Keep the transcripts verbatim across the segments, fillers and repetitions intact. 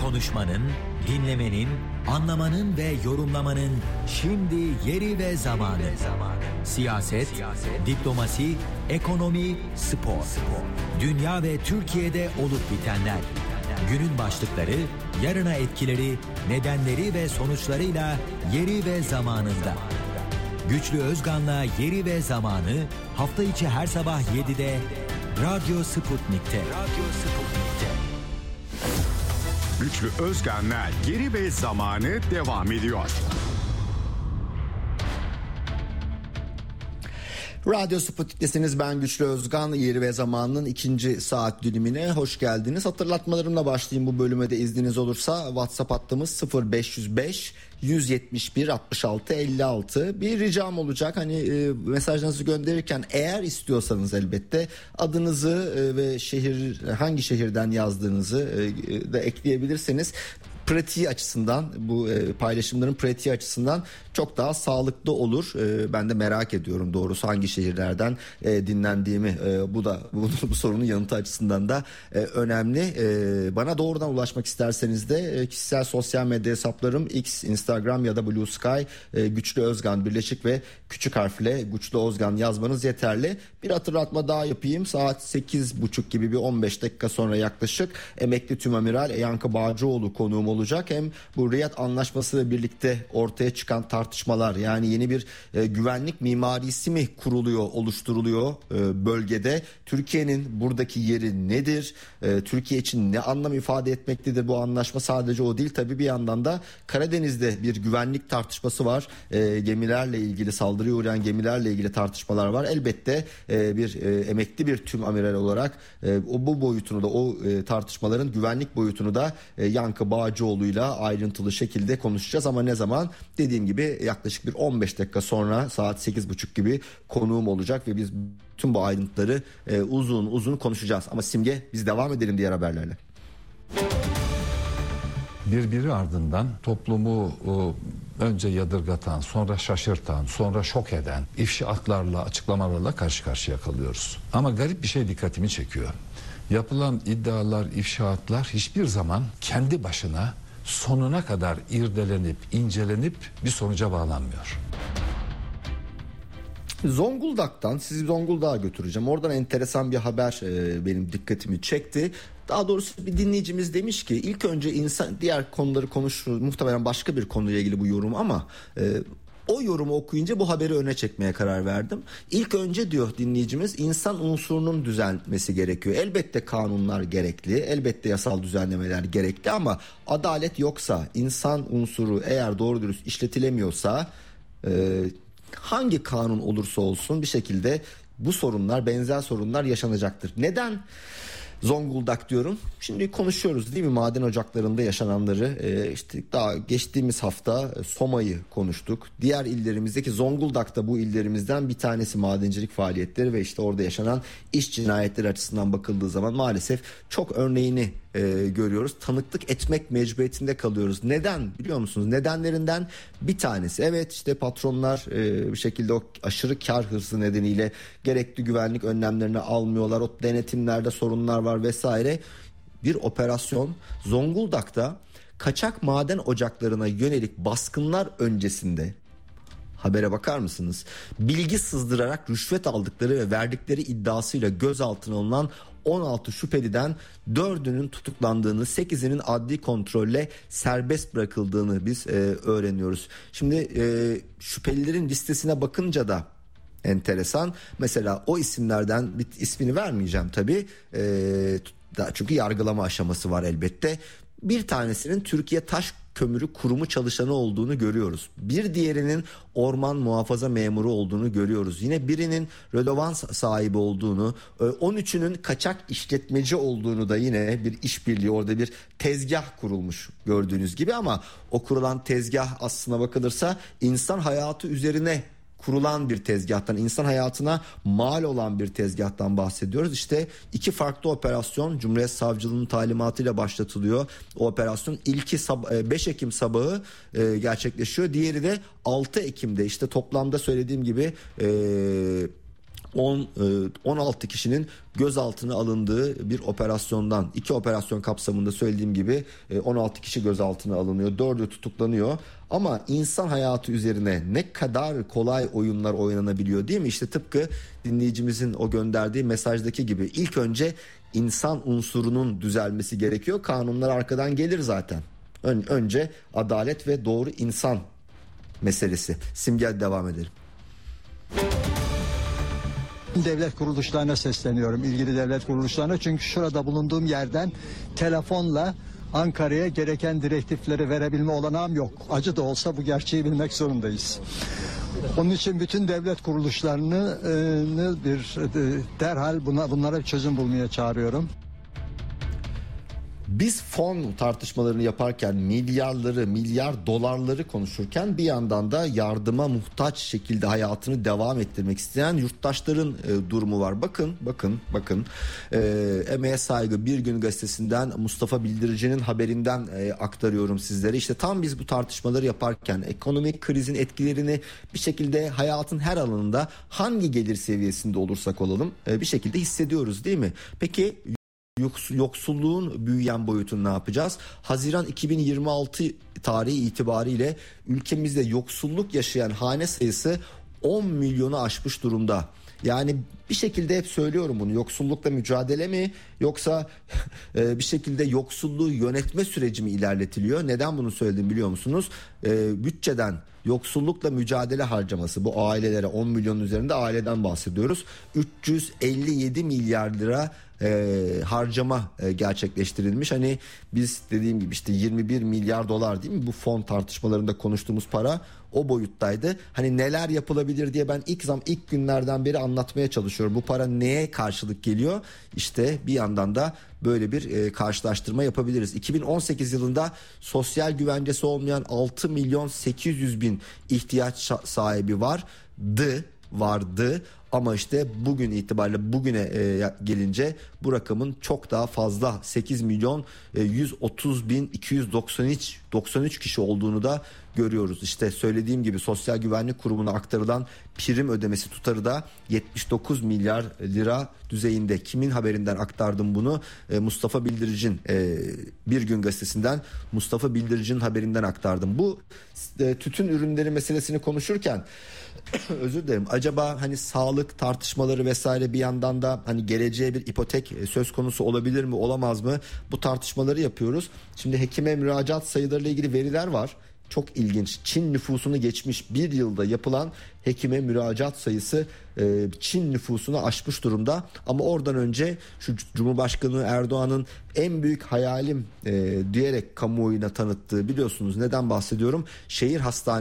Konuşmanın, dinlemenin, anlamanın ve yorumlamanın şimdi yeri ve zamanı. Siyaset, Siyaset diplomasi, ekonomi, spor. spor. Dünya ve Türkiye'de olup bitenler. Günün başlıkları, yarına etkileri, nedenleri ve sonuçlarıyla yeri ve zamanında. Güçlü Özgan'la Yeri ve Zamanı hafta içi her sabah yedide Radyo Sputnik'te. Radyo Sputnik'te. Güçlü Özgan'la Yeri ve Zamanı devam ediyor. Radyo Sputnik'tesiniz. Ben Güçlü Özgan. Yeri ve Zamanı'nın ikinci saat dilimine hoş geldiniz. Hatırlatmalarımla başlayayım bu bölüme de izniniz olursa. WhatsApp hattımız sıfır beş yüz beş yüz yetmiş bir altmış altı elli altı. Bir ricam olacak. Hani e, mesajlarınızı gönderirken eğer istiyorsanız elbette adınızı e, ve şehir hangi şehirden yazdığınızı e, da ekleyebilirseniz pratiği açısından, bu e, paylaşımların pratiği açısından çok daha sağlıklı olur. E, ben de merak ediyorum doğrusu hangi şehirlerden e, dinlendiğimi. E, bu da bu, bu sorunun yanıtı açısından da e, önemli. E, bana doğrudan ulaşmak isterseniz de e, kişisel sosyal medya hesaplarım X, Instagram ya da Blue Sky, e, Güçlü Özgan birleşik ve küçük harfle Güçlü Özgan yazmanız yeterli. Bir hatırlatma daha yapayım. Saat sekiz buçuk gibi bir on beş dakika sonra yaklaşık emekli tümamiral Yankı Bağcıoğlu konuğum olacak. Hem bu Riyad Anlaşması ile birlikte ortaya çıkan tartışmalar, yani yeni bir e, güvenlik mimarisi mi kuruluyor, oluşturuluyor e, bölgede? Türkiye'nin buradaki yeri nedir? E, Türkiye için ne anlam ifade etmektedir bu anlaşma? Sadece o değil tabii, bir yandan da Karadeniz'de bir güvenlik tartışması var. E, gemilerle ilgili, saldırıya uğrayan gemilerle ilgili tartışmalar var. Elbette e, bir e, emekli bir tümamiral olarak e, o bu boyutunu da, o e, tartışmaların güvenlik boyutunu da e, Yankı Bağcıoğlu'yla ayrıntılı şekilde konuşacağız. Ama ne zaman? Dediğim gibi yaklaşık bir on beş dakika sonra saat sekiz buçuk gibi konuğum olacak ve biz tüm bu ayrıntıları e, uzun uzun konuşacağız. Ama Simge, biz devam edelim diğer haberlerle. Birbiri ardından toplumu o, önce yadırgatan, sonra şaşırtan, sonra şok eden ifşaatlarla, açıklamalarla karşı karşıya kalıyoruz. Ama garip bir şey dikkatimi çekiyor. Yapılan iddialar, ifşaatlar hiçbir zaman kendi başına sonuna kadar irdelenip, incelenip bir sonuca bağlanmıyor. Zonguldak'tan sizi Zonguldak'a götüreceğim. Oradan enteresan bir haber e, benim dikkatimi çekti. Daha doğrusu bir dinleyicimiz demiş ki ilk önce insan, diğer konuları konuşuruz. Muhtemelen başka bir konuyla ilgili bu yorum ama e, o yorumu okuyunca bu haberi öne çekmeye karar verdim. İlk önce diyor dinleyicimiz, insan unsurunun düzelmesi gerekiyor. Elbette kanunlar gerekli, elbette yasal düzenlemeler gerekli ama adalet yoksa, insan unsuru eğer doğru dürüst işletilemiyorsa, e, hangi kanun olursa olsun bir şekilde bu sorunlar, benzer sorunlar yaşanacaktır. Neden Zonguldak diyorum? Şimdi konuşuyoruz değil mi? Maden ocaklarında yaşananları, e, işte daha geçtiğimiz hafta Soma'yı konuştuk. Diğer illerimizdeki, Zonguldak'ta bu illerimizden bir tanesi madencilik faaliyetleri ve işte orada yaşanan iş cinayetleri açısından bakıldığı zaman maalesef çok örneğini e, görüyoruz. Tanıklık etmek mecburiyetinde kalıyoruz. Neden biliyor musunuz? Nedenlerinden bir tanesi, evet işte patronlar e, bir şekilde o aşırı kar hırsı nedeniyle gerekli güvenlik önlemlerini almıyorlar. O denetimlerde sorunlar var vesaire. Bir operasyon Zonguldak'ta kaçak maden ocaklarına yönelik baskınlar öncesinde, habere bakar mısınız? Bilgi sızdırarak rüşvet aldıkları ve verdikleri iddiasıyla gözaltına alınan on altı şüpheliden dördünün tutuklandığını, sekizinin adli kontrolle serbest bırakıldığını biz e, öğreniyoruz. Şimdi e, şüphelilerin listesine bakınca da enteresan. Mesela o isimlerden bir ismini vermeyeceğim tabii. E, daha çünkü yargılama aşaması var elbette. Bir tanesinin Türkiye Taş Kömürü Kurumu çalışanı olduğunu görüyoruz. Bir diğerinin orman muhafaza memuru olduğunu görüyoruz. Yine birinin rödovans sahibi olduğunu, on üçünün kaçak işletmeci olduğunu da, yine bir işbirliği, orada bir tezgah kurulmuş gördüğünüz gibi, ama o kurulan tezgah aslına bakılırsa insan hayatı üzerine kurulan bir tezgahtan, insan hayatına mal olan bir tezgahtan bahsediyoruz. İşte iki farklı operasyon Cumhuriyet Savcılığı'nın talimatıyla başlatılıyor. O operasyon ilki beş Ekim sabahı gerçekleşiyor. Diğeri de altı Ekim'de. İşte toplamda söylediğim gibi on altı kişinin gözaltına alındığı bir operasyondan, iki operasyon kapsamında söylediğim gibi on altı kişi gözaltına alınıyor, dördü tutuklanıyor. Ama insan hayatı üzerine ne kadar kolay oyunlar oynanabiliyor değil mi? İşte tıpkı dinleyicimizin o gönderdiği mesajdaki gibi ilk önce insan unsurunun düzelmesi gerekiyor. Kanunlar arkadan gelir zaten. Ön, önce adalet ve doğru insan meselesi. Simge, devam edelim. Devlet kuruluşlarına sesleniyorum, ilgili devlet kuruluşlarına, çünkü şurada bulunduğum yerden telefonla Ankara'ya gereken direktifleri verebilme olanağım yok. Acı da olsa bu gerçeği bilmek zorundayız. Onun için bütün devlet kuruluşlarını e, bir e, derhal buna bunlara bir çözüm bulmaya çağırıyorum. Biz fon tartışmalarını yaparken milyarları, milyar dolarları konuşurken bir yandan da yardıma muhtaç şekilde hayatını devam ettirmek isteyen yurttaşların e, durumu var. Bakın, bakın, bakın. E, Emeğe Saygı Bir Gün Gazetesi'nden Mustafa Bildirici'nin haberinden e, aktarıyorum sizlere. İşte tam biz bu tartışmaları yaparken ekonomik krizin etkilerini bir şekilde hayatın her alanında hangi gelir seviyesinde olursak olalım e, bir şekilde hissediyoruz değil mi? Peki yoksulluğun büyüyen boyutunu ne yapacağız? Haziran iki bin yirmi altı tarihi itibariyle ülkemizde yoksulluk yaşayan hane sayısı on milyonu aşmış durumda. Yani bir şekilde hep söylüyorum bunu, yoksullukla mücadele mi yoksa bir şekilde yoksulluğu yönetme süreci mi ilerletiliyor? Neden bunu söyledim biliyor musunuz? E, bütçeden yoksullukla mücadele harcaması, bu ailelere on milyonun üzerinde aileden bahsediyoruz. üç yüz elli yedi milyar lira e, harcama e, gerçekleştirilmiş. Hani biz dediğim gibi işte yirmi bir milyar dolar değil mi bu fon tartışmalarında konuştuğumuz para o boyuttaydı. Hani neler yapılabilir diye ben ilk zam ilk günlerden beri anlatmaya çalışıyorum. Bu para neye karşılık geliyor? İşte bir yandan da böyle bir e, karşılaştırma yapabiliriz. iki bin on sekiz yılında sosyal güvencesi olmayan altı milyon sekiz yüz bin ihtiyaç sahibi vardı, vardı. Ama işte bugün itibariyle bugüne e, gelince bu rakamın çok daha fazla sekiz milyon yüz otuz bin iki yüz doksan üç kişi olduğunu da görüyoruz. İşte söylediğim gibi Sosyal Güvenlik Kurumu'na aktarılan prim ödemesi tutarı da yetmiş dokuz milyar lira düzeyinde. Kimin haberinden aktardım bunu? E, Mustafa Bildirici'nin e, Bir Gün Gazetesi'nden Mustafa Bildirici'nin haberinden aktardım. Bu e, tütün ürünleri meselesini konuşurken özür dilerim. Acaba hani sağlık tartışmaları vesaire bir yandan da hani geleceğe bir ipotek söz konusu olabilir mi, olamaz mı? Bu tartışmaları yapıyoruz. Şimdi hekime müracaat sayılarıyla ilgili veriler var. Çok ilginç. Çin nüfusunu geçmiş bir yılda yapılan hekime müracaat sayısı e, Çin nüfusunu aşmış durumda. Ama oradan önce şu Cumhurbaşkanı Erdoğan'ın en büyük hayalim e, diyerek kamuoyuna tanıttığı, biliyorsunuz neden bahsediyorum? Şehir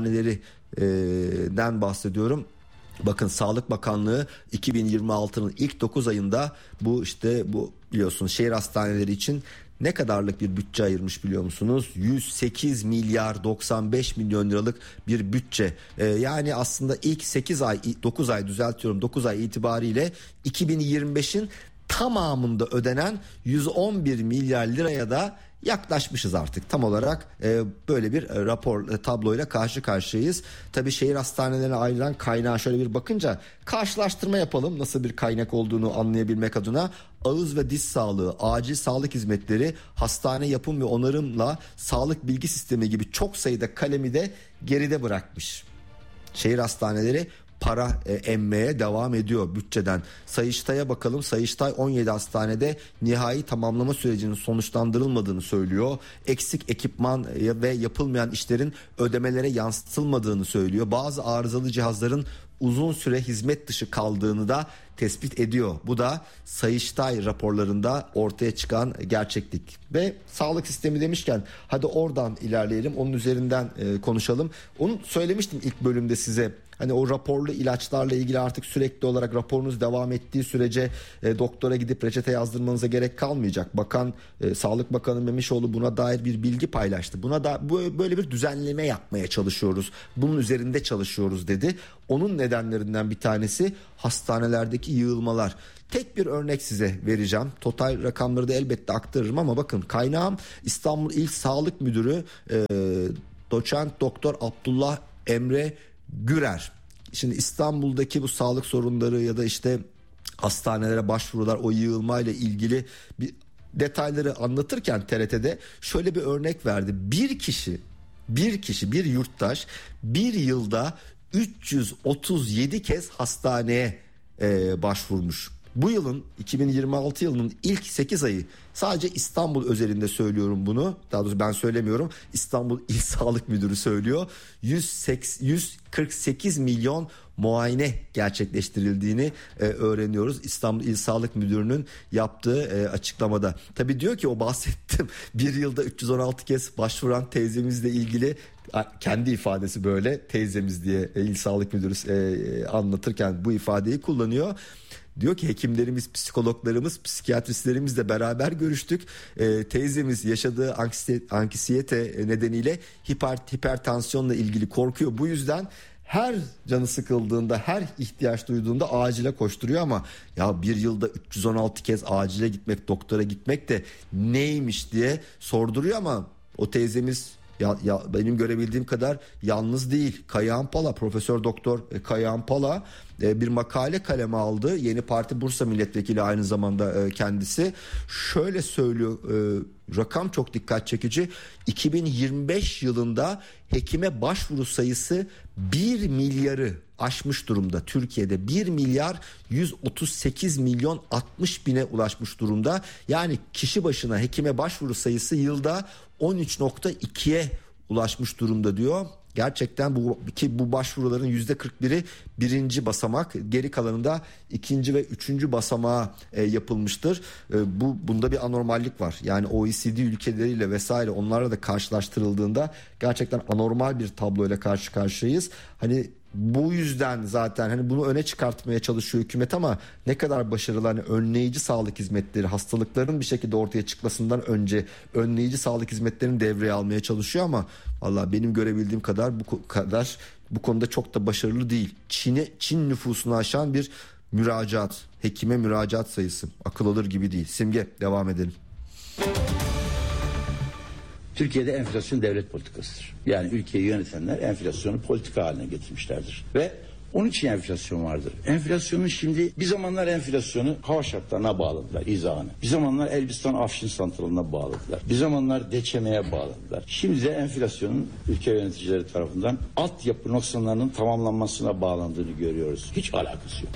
hastanelerinden bahsediyorum. Bakın Sağlık Bakanlığı iki bin yirmi altının ilk dokuz ayında bu işte bu biliyorsunuz şehir hastaneleri için ne kadarlık bir bütçe ayırmış biliyor musunuz? yüz sekiz milyar doksan beş milyon liralık bir bütçe. Ee, yani aslında ilk sekiz ay dokuz ay düzeltiyorum dokuz ay itibariyle iki bin yirmi beşin tamamında ödenen yüz on bir milyar liraya da yaklaşmışız artık. Tam olarak e, böyle bir e, rapor e, tabloyla karşı karşıyayız. Tabii şehir hastanelerine ayrılan kaynağa şöyle bir bakınca karşılaştırma yapalım, nasıl bir kaynak olduğunu anlayabilmek adına. Ağız ve diş sağlığı, acil sağlık hizmetleri, hastane yapım ve onarımla sağlık bilgi sistemi gibi çok sayıda kalemi de geride bırakmış. Şehir hastaneleri para e, emmeye devam ediyor bütçeden. Sayıştay'a bakalım. Sayıştay on yedi hastanede nihai tamamlama sürecinin sonuçlandırılmadığını söylüyor. Eksik ekipman e, ve yapılmayan işlerin ödemelere yansıtılmadığını söylüyor. Bazı arızalı cihazların uzun süre hizmet dışı kaldığını da tespit ediyor. Bu da Sayıştay raporlarında ortaya çıkan gerçeklik. Ve sağlık sistemi demişken hadi oradan ilerleyelim, onun üzerinden e, konuşalım. Onu söylemiştim ilk bölümde size. Hani o raporlu ilaçlarla ilgili artık sürekli olarak raporunuz devam ettiği sürece e, doktora gidip reçete yazdırmanıza gerek kalmayacak. Bakan e, Sağlık Bakanı Memişoğlu buna dair bir bilgi paylaştı. Buna da bu, böyle bir düzenleme yapmaya çalışıyoruz. Bunun üzerinde çalışıyoruz dedi. Onun nedenlerinden bir tanesi hastanelerdeki yığılmalar. Tek bir örnek size vereceğim. Total rakamları da elbette aktarırım ama bakın kaynağım İstanbul İl Sağlık Müdürü e, Doçent Doktor Abdullah Emre Gürer. şimdi İstanbul'daki bu sağlık sorunları ya da işte hastanelere başvurular, o yığılmayla ilgili bir detayları anlatırken T R T'de şöyle bir örnek verdi. Bir kişi, bir kişi, bir yurttaş bir yılda üç yüz otuz yedi kez hastaneye e, başvurmuş. Bu yılın iki bin yirmi altı yılının ilk sekiz ayı, sadece İstanbul özelinde söylüyorum bunu. Daha doğrusu ben söylemiyorum. İstanbul İl Sağlık Müdürü söylüyor. yüz kırk sekiz milyon muayene gerçekleştirildiğini e, öğreniyoruz. İstanbul İl Sağlık Müdürü'nün yaptığı e, açıklamada. Tabii diyor ki o bahsettim bir yılda üç yüz on altı kez başvuran teyzemizle ilgili, kendi ifadesi böyle, teyzemiz diye e, İl Sağlık Müdürü e, anlatırken bu ifadeyi kullanıyor. Diyor ki hekimlerimiz, psikologlarımız, psikiyatristlerimizle beraber görüştük. E, teyzemiz yaşadığı anksiyete, anksiyete nedeniyle hiper, hipertansiyonla ilgili korkuyor. Bu yüzden her canı sıkıldığında, her ihtiyaç duyduğunda acile koşturuyor ama ya bir yılda üç yüz on altı kez acile gitmek, doktora gitmek de neymiş diye sorduruyor ama o teyzemiz ya, ya benim görebildiğim kadar yalnız değil. Kayahan Pala, Profesör Doktor Kayahan Pala e, bir makale kaleme aldı. Yeni Parti Bursa Milletvekili aynı zamanda e, kendisi. Şöyle söylüyor, e, rakam çok dikkat çekici. iki bin yirmi beş yılında hekime başvuru sayısı bir milyarı aşmış durumda. Türkiye'de bir milyar yüz otuz sekiz milyon altmış bine ulaşmış durumda. Yani kişi başına hekime başvuru sayısı yılda on üç nokta ikiye ulaşmış durumda diyor. Gerçekten bu ki bu başvuruların yüzde kırk biri birinci basamak, geri kalanında ikinci ve üçüncü basamağa e, yapılmıştır. E, bu bunda bir anormallik var. Yani O E C D ülkeleriyle vesaire onlarla da karşılaştırıldığında gerçekten anormal bir tabloyla karşı karşıyayız. Hani bu yüzden zaten hani bunu öne çıkartmaya çalışıyor hükümet ama ne kadar başarılı, hani önleyici sağlık hizmetleri, hastalıkların bir şekilde ortaya çıkmasından önce önleyici sağlık hizmetlerini devreye almaya çalışıyor ama vallahi benim görebildiğim kadar bu kadar bu konuda çok da başarılı değil. Çin'e Çin nüfusunu aşan bir müracaat, hekime müracaat sayısı akıl alır gibi değil. Simge, devam edelim. Türkiye'de enflasyon devlet politikasıdır. Yani ülkeyi yönetenler enflasyonu politika haline getirmişlerdir. Ve onun için enflasyon vardır. Enflasyonun şimdi bir zamanlar enflasyonu hava şartlarına bağladılar, izahını. Bir zamanlar Elbistan Afşin Santralı'na bağladılar. Bir zamanlar D Ç M'ye bağladılar. Şimdi de enflasyonun ülke yöneticileri tarafından altyapı noksanlarının tamamlanmasına bağlandığını görüyoruz. Hiç alakası yok.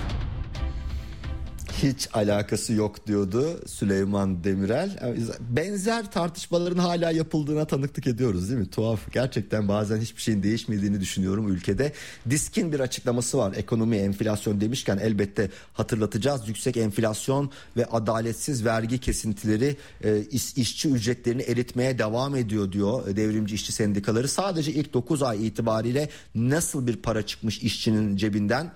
Hiç alakası yok diyordu Süleyman Demirel. Benzer tartışmaların hala yapıldığına tanıklık ediyoruz değil mi? Tuhaf. Gerçekten bazen hiçbir şeyin değişmediğini düşünüyorum ülkede. Disk'in bir açıklaması var. Ekonomi, enflasyon demişken elbette hatırlatacağız. Yüksek enflasyon ve adaletsiz vergi kesintileri e, iş, işçi ücretlerini eritmeye devam ediyor diyor devrimci işçi sendikaları. Sadece ilk dokuz ay itibariyle nasıl bir para çıkmış işçinin cebinden?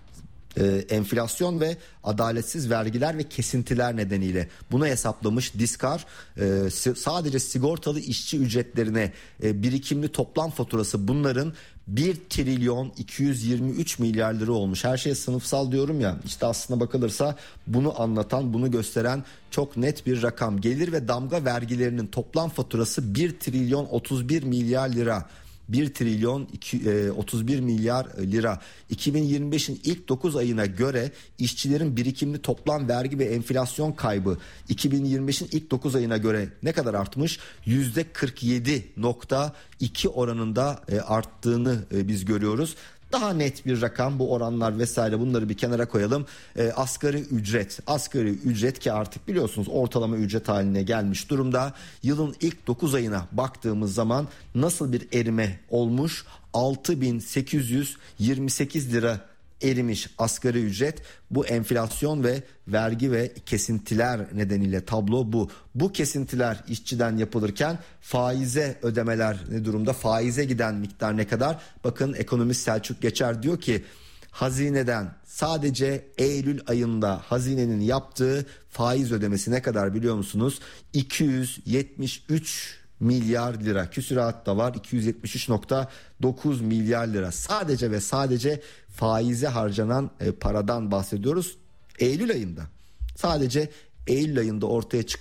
Ee, enflasyon ve adaletsiz vergiler ve kesintiler nedeniyle bunu hesaplamış Diskar. Ee, sadece sigortalı işçi ücretlerine e, birikimli toplam faturası bunların bir trilyon iki yüz yirmi üç milyar lira olmuş. Her şey sınıfsal diyorum ya, işte aslına bakılırsa bunu anlatan, bunu gösteren çok net bir rakam. Gelir ve damga vergilerinin toplam faturası bir trilyon otuz bir milyar lira. bir trilyon otuz bir milyar lira. iki bin yirmi beşin ilk dokuz ayına göre işçilerin birikimli toplam vergi ve enflasyon kaybı iki bin yirmi beşin ilk dokuz ayına göre ne kadar artmış? yüzde kırk yedi nokta iki oranında arttığını biz görüyoruz. Daha net bir rakam, bu oranlar vesaire, bunları bir kenara koyalım. E, asgari ücret, asgari ücret ki artık biliyorsunuz ortalama ücret haline gelmiş durumda. Yılın ilk dokuz ayına baktığımız zaman nasıl bir erime olmuş? altı bin sekiz yüz yirmi sekiz lira erimiş asgari ücret. Bu enflasyon ve vergi ve kesintiler nedeniyle tablo bu. Bu kesintiler işçiden yapılırken faize ödemeler ne durumda? Faize giden miktar ne kadar? Bakın ekonomist Selçuk Geçer diyor ki hazineden sadece Eylül ayında hazinenin yaptığı faiz ödemesi ne kadar biliyor musunuz? iki yüz yetmiş üç milyar lira, küsurat da var, iki yüz yetmiş üç nokta dokuz milyar lira. Sadece ve sadece faize harcanan e, paradan bahsediyoruz Eylül ayında. Sadece Eylül ayında ortaya çıkan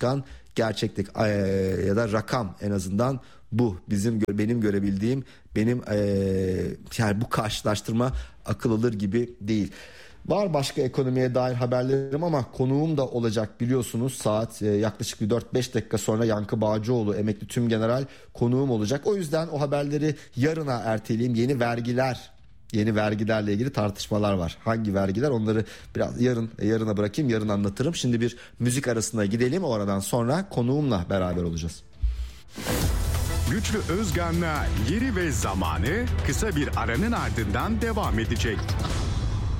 gerçeklik e, ya da rakam en azından bu. Bizim benim görebildiğim, benim e, yani bu karşılaştırma akıl alır gibi değil. Var başka ekonomiye dair haberlerim ama konuğum da olacak biliyorsunuz. Saat e, yaklaşık bir dört beş dakika sonra Yankı Bağcıoğlu, emekli tümgeneral konuğum olacak. O yüzden o haberleri yarına erteleyeyim. Yeni vergiler, yeni vergilerle ilgili tartışmalar var. Hangi vergiler, onları biraz yarın yarına bırakayım, yarın anlatırım. Şimdi bir müzik arasına gidelim, o aradan sonra konuğumla beraber olacağız. Güçlü Özgan'la Yeri ve Zamanı kısa bir aranın ardından devam edecek.